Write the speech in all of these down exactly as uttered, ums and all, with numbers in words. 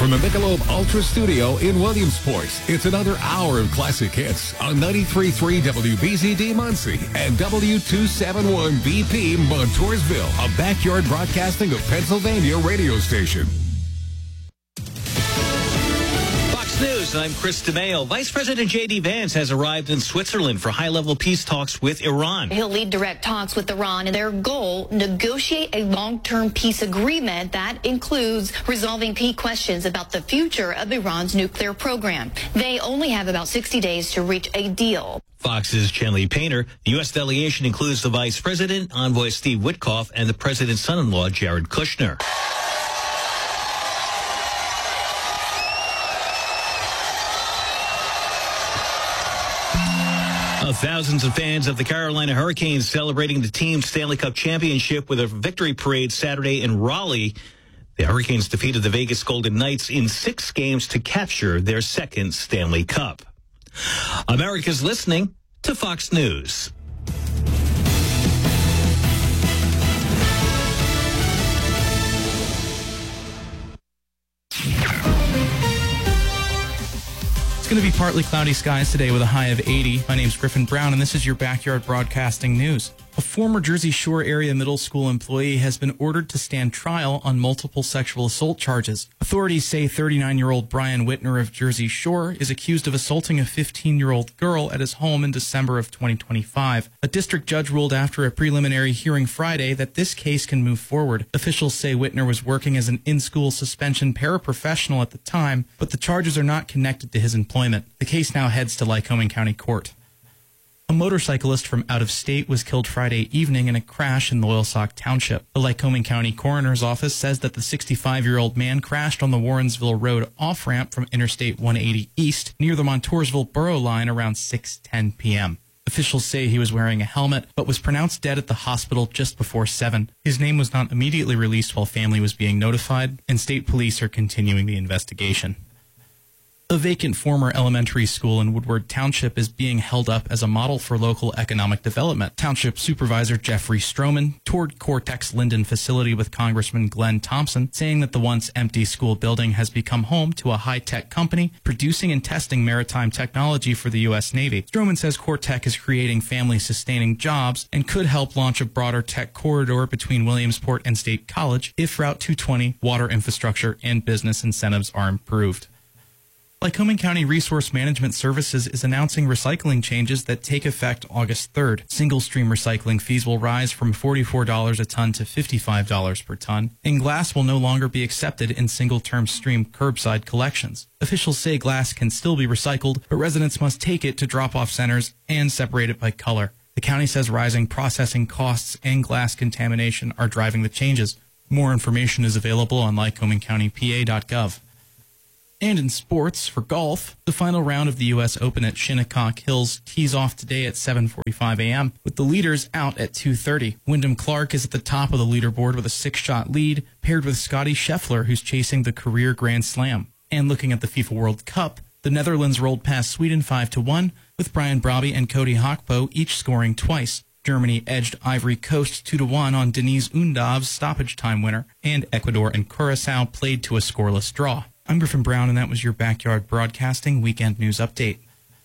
from the Michelob Ultra Studio in Williamsport. It's another hour of classic hits on ninety-three point three W B Z D Muncie and W two seventy-one B P Montoursville, a backyard broadcasting of Pennsylvania radio station. News. I'm Chris DeMeo. Vice President J D. Vance has arrived in Switzerland for high-level peace talks with Iran. He'll lead direct talks with Iran, and their goal, negotiate a long-term peace agreement that includes resolving key questions about the future of Iran's nuclear program. They only have about sixty days to reach a deal. Fox's Chenley Painter. The U S delegation includes the Vice President, Envoy Steve Witkoff, and the President's son-in-law, Jared Kushner. Thousands of fans of the Carolina Hurricanes celebrating the team's Stanley Cup championship with a victory parade Saturday in Raleigh. The Hurricanes defeated the Vegas Golden Knights in six games to capture their second Stanley Cup. America's listening to Fox News. It's going to be partly cloudy skies today with a high of eighty. My name's Griffin Brown, and this is your Backyard Broadcasting News. A former Jersey Shore area middle school employee has been ordered to stand trial on multiple sexual assault charges. Authorities say thirty-nine-year-old Brian Whitner of Jersey Shore is accused of assaulting a fifteen-year-old girl at his home in December of twenty twenty-five. A district judge ruled after a preliminary hearing Friday that this case can move forward. Officials say Whitner was working as an in-school suspension paraprofessional at the time, but the charges are not connected to his employment. The case now heads to Lycoming County Court. A motorcyclist from out of state was killed Friday evening in a crash in Loyalsock Township. The Lycoming County Coroner's Office says that the sixty-five-year-old man crashed on the Warrensville Road off-ramp from Interstate one eighty East near the Montoursville Borough line around six ten p.m. Officials say he was wearing a helmet, but was pronounced dead at the hospital just before seven. His name was not immediately released while family was being notified, and state police are continuing the investigation. A vacant former elementary school in Woodward Township is being held up as a model for local economic development. Township Supervisor Jeffrey Stroman toured Cortex Linden facility with Congressman Glenn Thompson, saying that the once empty school building has become home to a high-tech company producing and testing maritime technology for the U S Navy. Stroman says Cortec is creating family-sustaining jobs and could help launch a broader tech corridor between Williamsport and State College if Route two twenty, water infrastructure, and business incentives are improved. Lycoming County Resource Management Services is announcing recycling changes that take effect August third. Single-stream recycling fees will rise from forty-four dollars a ton to fifty-five dollars per ton, and glass will no longer be accepted in single-term stream curbside collections. Officials say glass can still be recycled, but residents must take it to drop-off centers and separate it by color. The county says rising processing costs and glass contamination are driving the changes. More information is available on lycoming county p a dot gov. And in sports, for golf, the final round of the U S Open at Shinnecock Hills tees off today at seven forty-five a.m., with the leaders out at two thirty. Wyndham Clark is at the top of the leaderboard with a six-shot lead, paired with Scotty Scheffler, who's chasing the career Grand Slam. And looking at the FIFA World Cup, the Netherlands rolled past Sweden five to one, with Brian Brobby and Cody Hockbo each scoring twice. Germany edged Ivory Coast two to one on Denise Undav's stoppage time winner, and Ecuador and Curacao played to a scoreless draw. I'm Griffin Brown, and that was your Backyard Broadcasting Weekend News Update.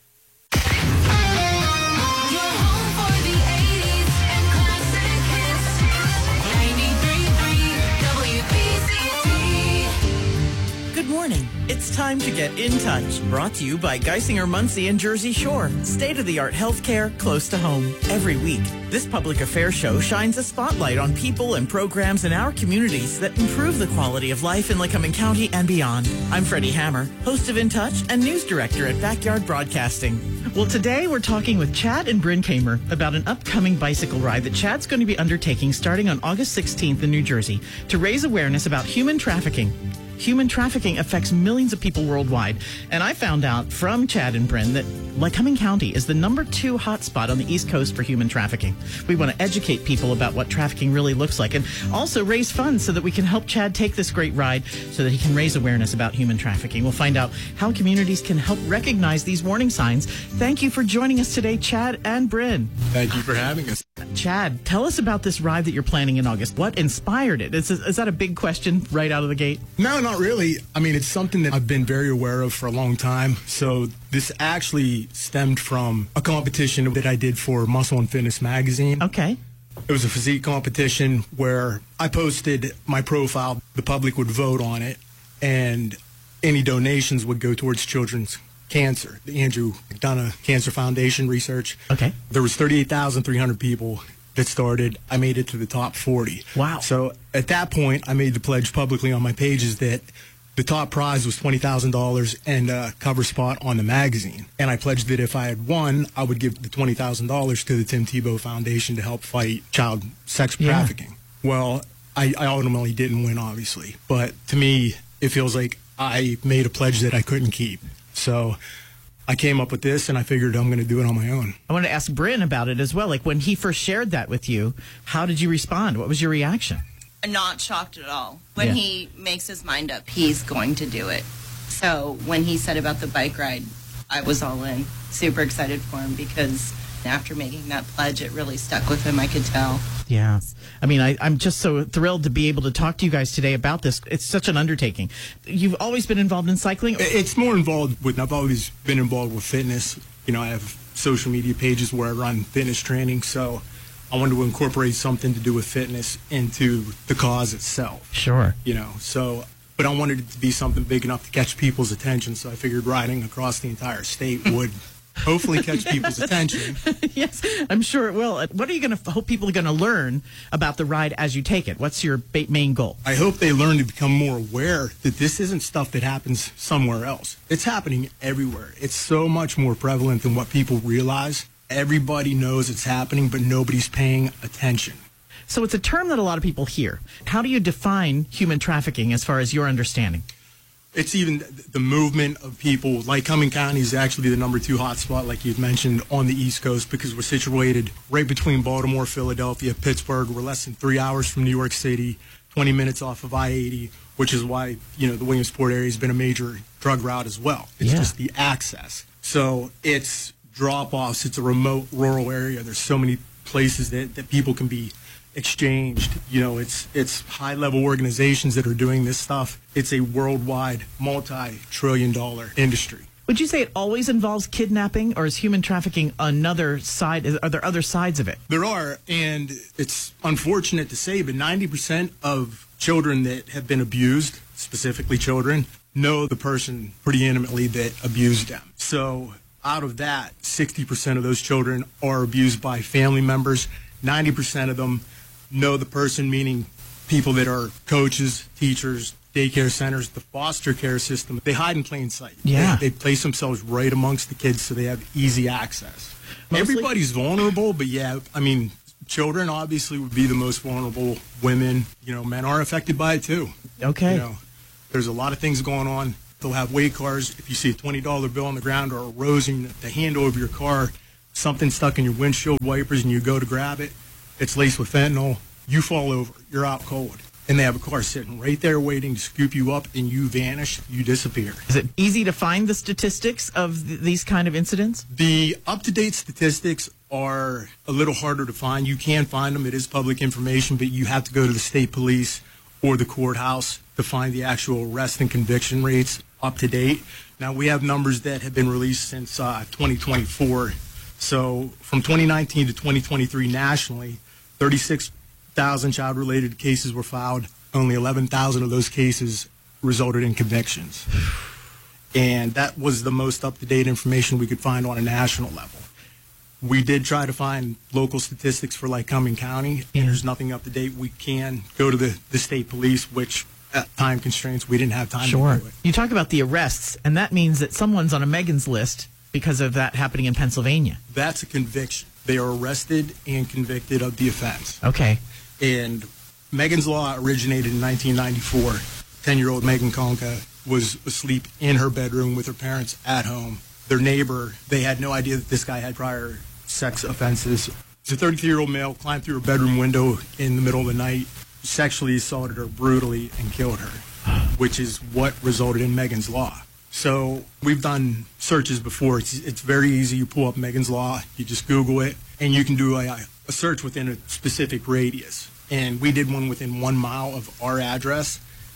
Good morning. It's time to get in touch. Brought to you by Geisinger Muncie and Jersey Shore. State-of-the-art healthcare close to home. Every week, this public affairs show shines a spotlight on people and programs in our communities that improve the quality of life in Lycoming County and beyond. I'm Freddie Hammer, host of In Touch and news director at Backyard Broadcasting. Well, today we're talking with Chad and Bryn Kamer about an upcoming bicycle ride that Chad's going to be undertaking starting on August sixteenth in New Jersey to raise awareness about human trafficking. Human trafficking affects millions of people worldwide, and I found out from Chad and Bryn that Lycoming County is the number two hotspot on the East Coast for human trafficking. We want to educate people about what trafficking really looks like and also raise funds so that we can help Chad take this great ride so that he can raise awareness about human trafficking. We'll find out how communities can help recognize these warning signs. Thank you for joining us today, Chad and Bryn. Thank you for having us. Chad, tell us about this ride that you're planning in August. What inspired it? Is, is that a big question right out of the gate? No, not really. I mean, it's something that I've been very aware of for a long time. So this actually stemmed from a competition that I did for Muscle and Fitness magazine. Okay. It was a physique competition where I posted my profile. The public would vote on it, and any donations would go towards children's cancer. The Andrew McDonough Cancer Foundation research. Okay. There was thirty-eight thousand three hundred people that started. I made it to the top forty. Wow. So at that point, I made the pledge publicly on my pages that the top prize was twenty thousand dollars and a cover spot on the magazine. And I pledged that if I had won, I would give the twenty thousand dollars to the Tim Tebow Foundation to help fight child sex Yeah. trafficking. Well, I, I ultimately didn't win, obviously. But to me, it feels like I made a pledge that I couldn't keep. So I came up with this, and I figured I'm going to do it on my own. I want to ask Bryn about it as well. Like, when he first shared that with you, how did you respond? What was your reaction? Not shocked at all. When Yeah. he makes his mind up, he's going to do it. So when he said about the bike ride, I was all in. Super excited for him because after making that pledge, it really stuck with him, I could tell. Yeah. I mean, I, I'm just so thrilled to be able to talk to you guys today about this. It's such an undertaking. You've always been involved in cycling? It's more involved with, I've always been involved with fitness. You know, I have social media pages where I run fitness training, so I wanted to incorporate something to do with fitness into the cause itself. Sure. You know, so, but I wanted it to be something big enough to catch people's attention, so I figured riding across the entire state would hopefully catch people's attention. Yes, I'm sure it will. What are you going to hope people are going to learn about the ride as you take it? What's your ba- main goal? I hope they learn to become more aware that this isn't stuff that happens somewhere else. It's happening everywhere. It's so much more prevalent than what people realize. Everybody knows it's happening, but nobody's paying attention. So it's a term that a lot of people hear. How do you define human trafficking as far as your understanding? It's even the movement of people. Lycoming County is actually the number two hotspot, like you've mentioned, on the East Coast because we're situated right between Baltimore, Philadelphia, Pittsburgh. We're less than three hours from New York City, twenty minutes off of I eighty, which is why, you know, the Williamsport area has been a major drug route as well. It's Yeah. just the access. So it's drop-offs. It's a remote, rural area. There's so many places that, that people can be exchanged. You know, it's it's high-level organizations that are doing this stuff. It's a worldwide, multi-trillion dollar industry. Would you say it always involves kidnapping, or is human trafficking another side? Is- Are there other sides of it? There are, and it's unfortunate to say, but ninety percent of children that have been abused, specifically children, know the person pretty intimately that abused them. So out of that, sixty percent of those children are abused by family members. ninety percent of them know the person, meaning people that are coaches, teachers, daycare centers, the foster care system. They hide in plain sight. Yeah. They, they place themselves right amongst the kids so they have easy access. Mostly- Everybody's vulnerable, but yeah, I mean, children obviously would be the most vulnerable. Women, you know, men are affected by it too. Okay. You know, there's a lot of things going on. They'll have weight cars. If you see a twenty dollar bill on the ground or a rose in the handle of your car, something stuck in your windshield wipers, and you go to grab it, it's laced with fentanyl. You fall over. You're out cold. And they have a car sitting right there waiting to scoop you up, and you vanish. You disappear. Is it easy to find the statistics of th- these kind of incidents? The up-to-date statistics are a little harder to find. You can find them. It is public information, but you have to go to the state police or the courthouse to find the actual arrest and conviction rates up to date. Now, we have numbers that have been released since uh, twenty twenty-four. So from twenty nineteen to twenty twenty-three nationally, thirty-six thousand child-related cases were filed. Only eleven thousand of those cases resulted in convictions. And that was the most up-to-date information we could find on a national level. We did try to find local statistics for Lycoming County, Yeah. and there's nothing up-to-date. We can go to the, the state police, which at time constraints, we didn't have time Sure. to do it. You talk about the arrests, and that means that someone's on a Megan's list because of that happening in Pennsylvania. That's a conviction. They are arrested and convicted of the offense. Okay. And Megan's Law originated in nineteen ninety-four. ten-year-old Megan Conca was asleep in her bedroom with her parents at home. Their neighbor, they had no idea that this guy had prior sex offenses. The thirty-three-year-old male climbed through her bedroom window in the middle of the night, sexually assaulted her brutally, and killed her, which is what resulted in Megan's Law. So we've done searches before. It's, it's very easy. You pull up Megan's Law, you just Google it, and you can do a, a search within a specific radius. And we did one within one mile of our address,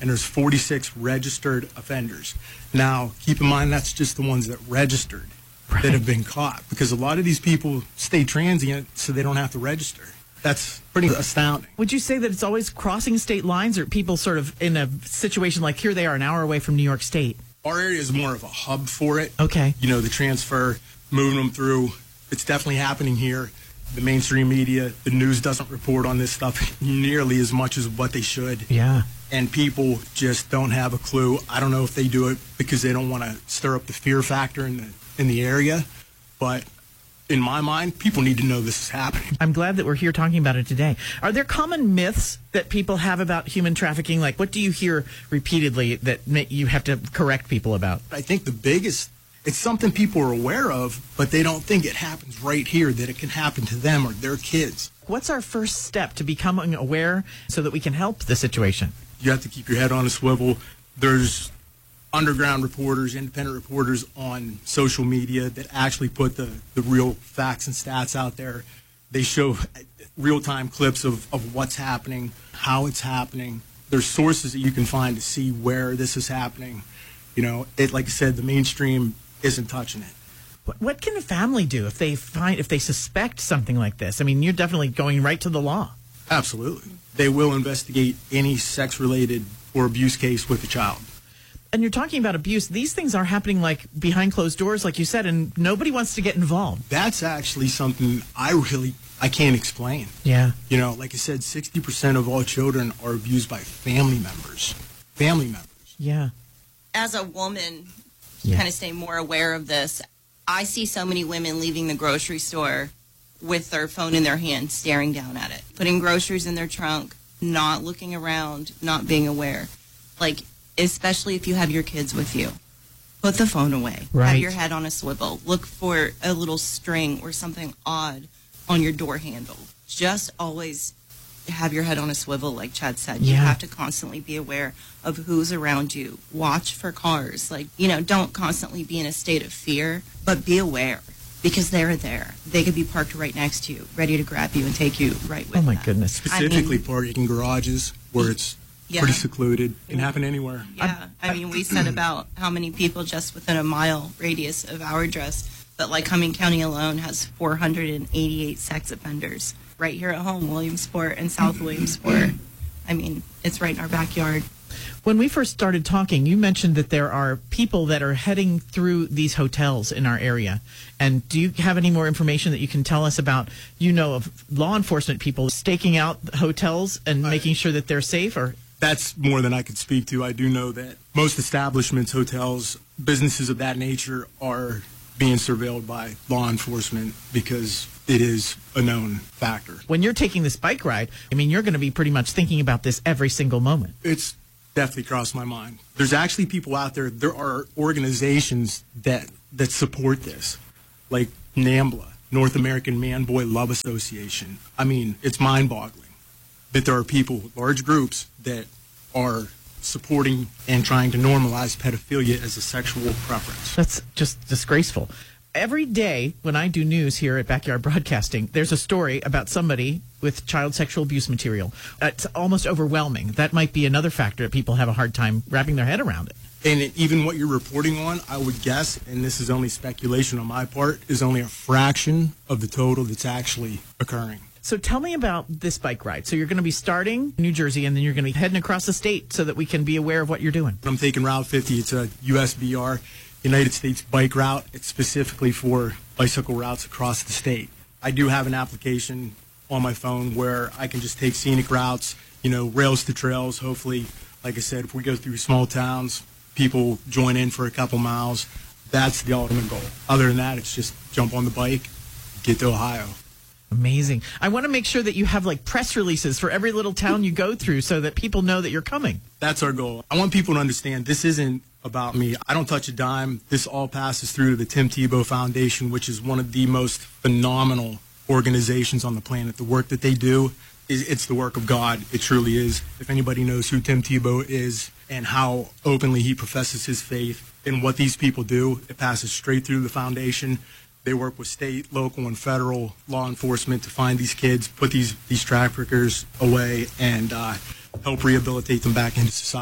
and there's forty-six registered offenders. Now, keep in mind that's just the ones that registered right. that have been caught, because a lot of these people stay transient so they don't have to register. That's pretty astounding. Would you say that it's always crossing state lines, or people sort of in a situation like here they are an hour away from New York State? Our area is more of a hub for it. Okay. You know, the transfer, moving them through, it's definitely happening here. The mainstream media, the news doesn't report on this stuff nearly as much as what they should. Yeah. And people just don't have a clue. I don't know if they do it because they don't want to stir up the fear factor in the, in the area, but in my mind, people need to know this is happening. I'm glad that we're here talking about it today. Are there common myths that people have about human trafficking? Like, what do you hear repeatedly that you have to correct people about? I think the biggest, it's something people are aware of, but they don't think it happens right here, that it can happen to them or their kids. What's our first step to becoming aware so that we can help the situation? You have to keep your head on a swivel. There's underground reporters, independent reporters on social media that actually put the, the real facts and stats out there. They show real-time clips of, of what's happening, how it's happening. There's sources that you can find to see where this is happening. You know, it, like I said, the mainstream isn't touching it. What, what can a family do if they find, if they suspect something like this? I mean, you're definitely going right to the law. Absolutely. They will investigate any sex-related or abuse case with the child. And you're talking about abuse. These things are happening like behind closed doors, like you said, and nobody wants to get involved. That's actually something I really, I can't explain. Yeah. You know, like I said, sixty percent of all children are abused by family members. Family members. Yeah. As a woman, Yeah. kind of stay more aware of this. I see so many women leaving the grocery store with their phone in their hand, staring down at it, putting groceries in their trunk, not looking around, not being aware. Like, especially if you have your kids with you. Put the phone away. Right. Have your head on a swivel. Look for a little string or something odd on your door handle. Just always have your head on a swivel, like Chad said. You Yeah. have to constantly be aware of who's around you. Watch for cars. Like, you know, don't constantly be in a state of fear, but be aware, because they're there. They could be parked right next to you, ready to grab you and take you right with Oh, my them. goodness. Specifically I mean, parking garages where it's Yeah. pretty secluded. Can happen anywhere. Yeah, I mean, we said about how many people just within a mile radius of our address, but like Cumming County alone has four hundred eighty-eight sex offenders right here at home, Williamsport and South Williamsport. I mean, it's right in our backyard. When we first started talking, you mentioned that there are people that are heading through these hotels in our area. And do you have any more information that you can tell us about, you know, of law enforcement people staking out hotels and making sure that they're safe? Or That's more than I could speak to. I do know that most establishments, hotels, businesses of that nature are being surveilled by law enforcement because it is a known factor. when you're taking this bike ride, I mean, you're going to be pretty much thinking about this every single moment. It's definitely crossed my mind. There's actually people out there, there are organizations that, that support this, like NAMBLA, North American Man-Boy Love Association. I mean, it's mind-boggling that there are people, large groups, that are supporting and trying to normalize pedophilia as a sexual preference. That's just disgraceful. Every day when I do news here at Backyard Broadcasting, there's a story about somebody with child sexual abuse material. It's almost overwhelming. That might be another factor that people have a hard time wrapping their head around it. And it, even what you're reporting on, I would guess, and this is only speculation on my part, is only a fraction of the total that's actually occurring. So tell me about this bike ride. So you're going to be starting in New Jersey, and then you're going to be heading across the state so that we can be aware of what you're doing. I'm taking Route fifty. It's a U S B R, United States Bike Route. It's specifically for bicycle routes across the state. I do have an application on my phone where I can just take scenic routes, you know, rails to trails. Hopefully, like I said, if we go through small towns, people join in for a couple miles. That's the ultimate goal. Other than that, it's just jump on the bike, get to Ohio. Amazing. I want to make sure that you have like press releases for every little town you go through so that people know that you're coming. That's our goal. I want people to understand this isn't about me. I don't touch a dime. This all passes through to the Tim Tebow Foundation, which is one of the most phenomenal organizations on the planet. The work that they do, is it's the work of God. It truly is. If anybody knows who Tim Tebow is and how openly he professes his faith and what these people do, it passes straight through the foundation. They work with state, local, and federal law enforcement to find these kids, put these, these traffickers away, and uh, help rehabilitate them back into society.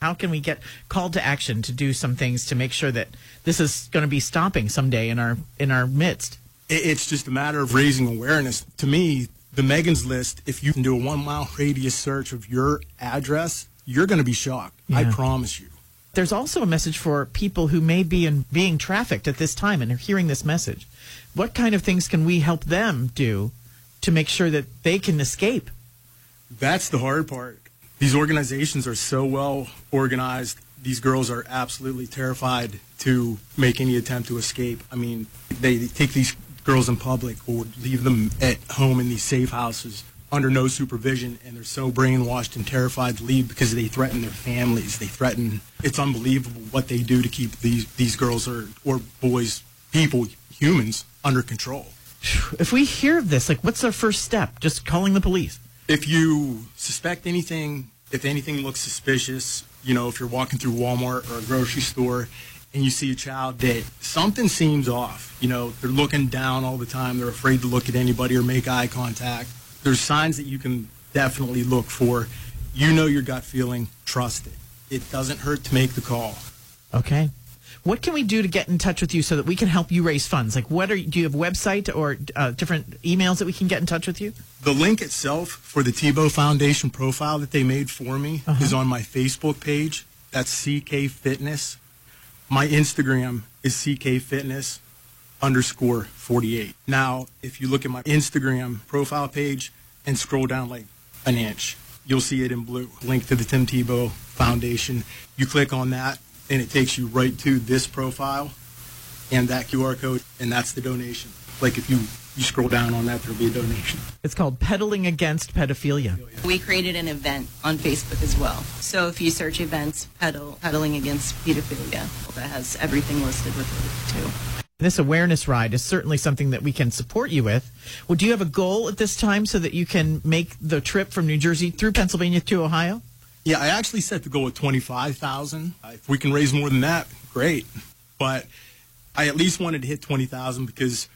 How can we get called to action to do some things to make sure that this is going to be stopping someday in our in our midst? It's just a matter of raising awareness. To me, the Megan's List, if you can do a one-mile radius search of your address, you're going to be shocked. Yeah. I promise you. There's also a message for people who may be in, being trafficked at this time and are hearing this message. What kind of things can we help them do to make sure that they can escape? That's the hard part. These organizations are so well organized. These girls are absolutely terrified to make any attempt to escape. I mean, they take these girls in public or leave them at home in these safe houses under no supervision, and they're so brainwashed and terrified to leave because they threaten their families. They threaten. It's unbelievable what they do to keep these these girls or or boys, people, humans under control. If we hear of this, like, what's our first step? Just calling the police. If you suspect anything, if anything looks suspicious, you know, if you're walking through Walmart or a grocery store and you see a child that something seems off, you know, they're looking down all the time, they're afraid to look at anybody or make eye contact, there's signs that you can definitely look for. You know your gut feeling, trust it. It doesn't hurt to make the call. Okay. What can we do to get in touch with you so that we can help you raise funds? Like, what are do you have a website or uh, different emails that we can get in touch with you? The link itself for the Tebow Foundation profile that they made for me uh-huh. is on my Facebook page. That's C K Fitness. My Instagram is C K Fitness underscore forty-eight. Now, if you look at my Instagram profile page and scroll down like an inch, you'll see it in blue. Link to the Tim Tebow Foundation. You click on that, and it takes you right to this profile and that Q R code, and that's the donation. Like if you, you scroll down on that, there'll be a donation. It's called Pedaling Against Pedophilia. We created an event on Facebook as well. So if you search events, pedal, Pedaling Against Pedophilia, that has everything listed with it too. This awareness ride is certainly something that we can support you with. Well, do you have a goal at this time so that you can make the trip from New Jersey through Pennsylvania to Ohio? Yeah, I actually set the goal at twenty-five thousand. If we can raise more than that, great. But I at least wanted to hit twenty thousand because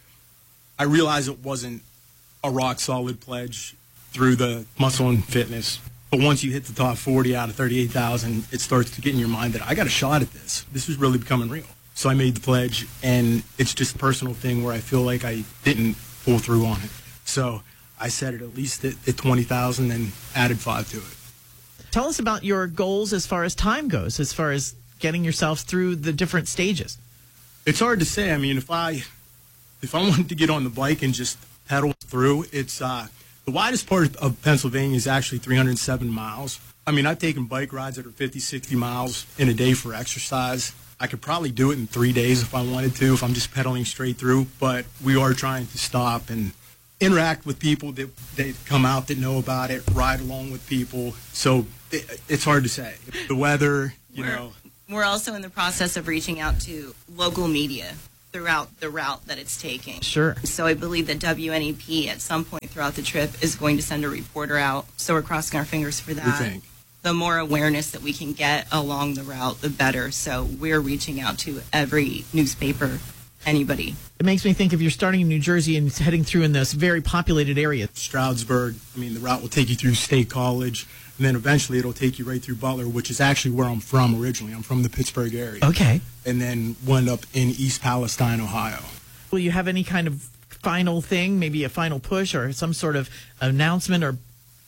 I realized it wasn't a rock-solid pledge through the Muscle and Fitness. But once you hit the top forty out of thirty-eight thousand, it starts to get in your mind that I got a shot at this. This is really becoming real. So I made the pledge, and it's just a personal thing where I feel like I didn't pull through on it. So I set it at least at, at twenty thousand and added five to it. Tell us about your goals as far as time goes, as far as getting yourself through the different stages. It's hard to say. I mean, if I if I wanted to get on the bike and just pedal through, it's uh, the widest part of Pennsylvania is actually three hundred seven miles. I mean, I've taken bike rides that are fifty, sixty miles in a day for exercise. I could probably do it in three days if I wanted to, if I'm just pedaling straight through. But we are trying to stop and interact with people that, that come out that know about it, ride along with people. So it, it's hard to say. The weather, you we're, know. We're also in the process of reaching out to local media throughout the route that it's taking. Sure. So I believe that W N E P at some point throughout the trip is going to send a reporter out. So we're crossing our fingers for that. We think. The more awareness that we can get along the route, the better. So we're reaching out to every newspaper, anybody. It makes me think if you're starting in New Jersey and heading through in this very populated area. Stroudsburg, I mean, the route will take you through State College, and then eventually it'll take you right through Butler, which is actually where I'm from originally. I'm from the Pittsburgh area. Okay. And then wind up in East Palestine, Ohio. Will you have any kind of final thing, maybe a final push or some sort of announcement, or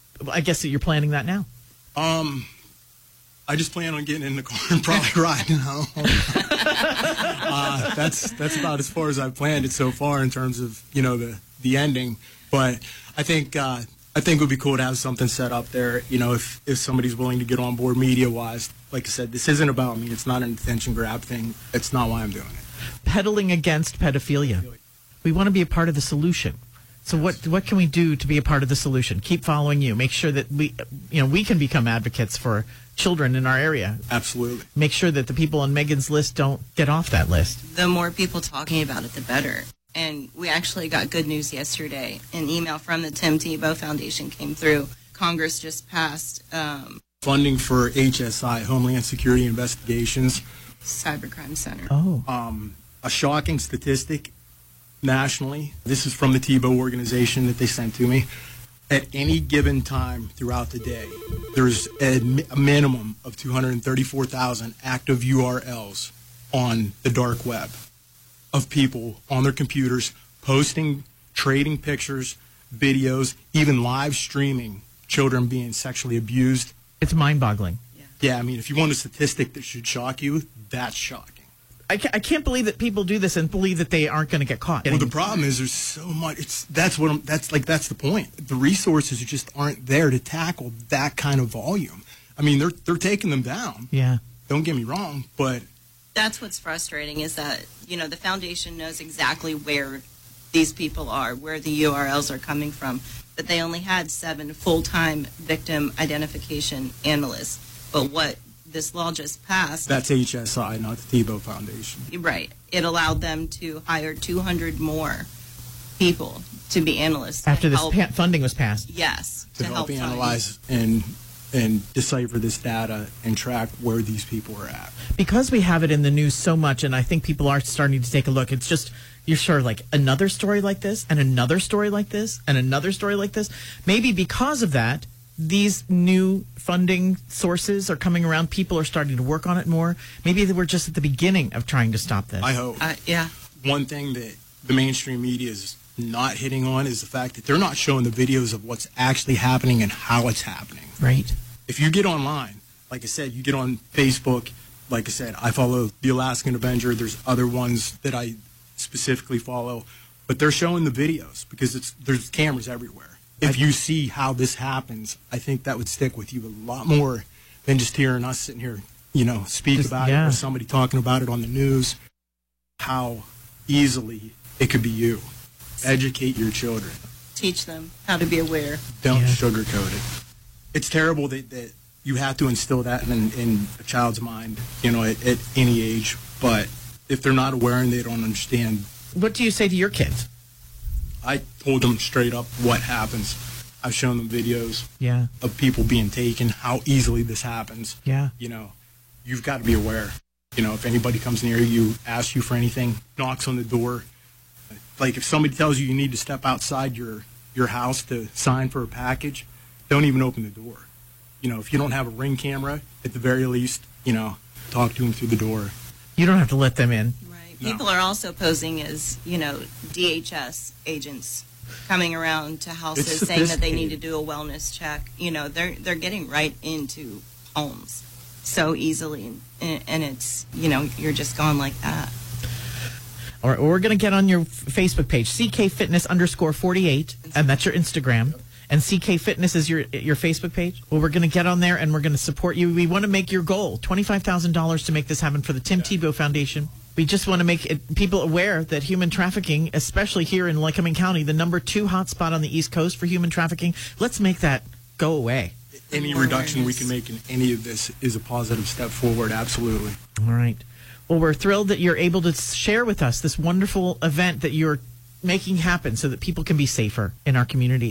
I guess that you're planning that now? Um, I just plan on getting in the car and probably riding home. uh, that's that's about as far as I've planned it so far in terms of, you know, the, the ending. But I think uh, I think it would be cool to have something set up there, you know, if, if somebody's willing to get on board media-wise. Like I said, this isn't about me. It's not an attention grab thing. It's not why I'm doing it. Pedaling Against Pedophilia. We want to be a part of the solution. So what what can we do to be a part of the solution? Keep following you. Make sure that we, you know, we can become advocates for children in our area. Absolutely. Make sure that the people on Megan's list don't get off that list. The more people talking about it, the better. And we actually got good news yesterday. An email from the Tim Tebow Foundation came through. Congress just passed um, funding for H S I, Homeland Security Investigations. Cybercrime Center. Oh. Um, a shocking statistic nationally. This is from the Tebow organization that they sent to me. At any given time throughout the day, there's a, mi- a minimum of two hundred thirty-four thousand active U R Ls on the dark web of people on their computers posting, trading pictures, videos, even live streaming children being sexually abused. It's mind-boggling. Yeah, I mean, if you want a statistic that should shock you, that's shocking. I can't, I can't believe that people do this and believe that they aren't going to get caught. Well, the problem is there's so much. It's that's what I'm, that's like. That's the point. The resources just aren't there to tackle that kind of volume. I mean, they're they're taking them down. Yeah. Don't get me wrong, but That's what's frustrating is that, you know, the foundation knows exactly where these people are, where the U R Ls are coming from, but they only had seven full-time victim identification analysts. But what this law just passed... That's H S I, not the Tebow Foundation. Right. It allowed them to hire two hundred more people to be analysts. After to this help, pa- funding was passed. Yes. To, To, help, help analyze and and decipher this data and track where these people are at. Because we have it in the news so much, and I think people are starting to take a look, it's just, you're sure, like, another story like this, and another story like this, and another story like this. Maybe because of that, these new funding sources are coming around. People are starting to work on it more. Maybe they were just at the beginning of trying to stop this. I hope. Uh, yeah. One thing that the mainstream media is not hitting on is the fact that they're not showing the videos of what's actually happening and how it's happening. Right. If you get online, like I said, you get on Facebook, like I said, I follow the Alaskan Avenger. There's other ones that I specifically follow, but they're showing the videos because it's there's cameras everywhere. If you see how this happens, I think that would stick with you a lot more than just hearing us sitting here, you know, speak Just- about yeah. it or somebody talking about it on the news. How easily it could be you. Educate your children. Teach them how to be aware. Don't Yeah. sugarcoat it. It's terrible that, that you have to instill that in, in a child's mind, you know, at, at any age. But if they're not aware and they don't understand, What do you say to your kids? I told them straight up what happens. I've shown them videos Yeah. of people being taken, how easily this happens. Yeah. You know, you've got to be aware. You know, if anybody comes near you, asks you for anything, knocks on the door, like if somebody tells you you need to step outside your, your house to sign for a package, don't even open the door. You know, if you don't have a Ring camera, at the very least, you know, talk to them through the door. You don't have to let them in. Right. No. People are also posing as, you know, D H S agents coming around to houses It's saying that they need to sophisticated. do a wellness check. You know, they're they're getting right into homes so easily, and, and it's, you know, you're just gone like that. All right, well, we're going to get on your f- Facebook page, C K Fitness underscore forty-eight, and that's your Instagram. And C K Fitness is your your Facebook page. Well, we're going to get on there, and we're going to support you. We want to make your goal, twenty-five thousand dollars to make this happen for the Tim Tebow Foundation. We just want to make it, people aware that human trafficking, especially here in Lycoming County, the number two hotspot on the East Coast for human trafficking, let's make that go away. Any More reduction we awareness. can make in any of this is a positive step forward, absolutely. All right. Well, we're thrilled that you're able to share with us this wonderful event that you're making happen so that people can be safer in our community.